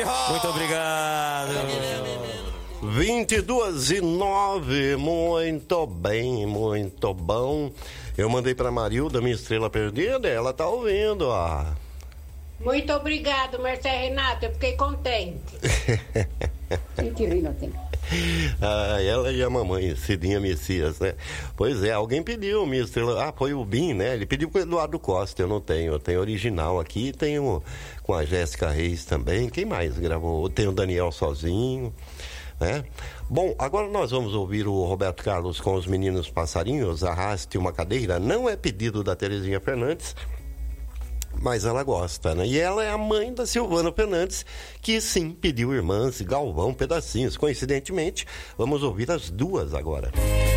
Muito obrigado. 22:09, muito bem, muito bom. Eu mandei pra Marilda, minha estrela perdida, ela tá ouvindo, ó. Muito obrigado, Marcelo Renato, eu fiquei contente. Que rir não tem. Ela e a mamãe, Cidinha Messias, né? Pois é, alguém pediu minha estrela. Foi o Bim, né? Ele pediu pro Eduardo Costa, eu não tenho. Eu tenho original aqui, tenho com a Jéssica Reis também. Quem mais gravou? Tem o Daniel sozinho. Né? Bom, agora nós vamos ouvir o Roberto Carlos com os Meninos Passarinhos, Arraste uma Cadeira. Não é pedido da Terezinha Fernandes, mas ela gosta, né? E ela é a mãe da Silvana Fernandes, que sim, pediu Irmãs Galvão Pedacinhos. Coincidentemente, vamos ouvir as duas agora.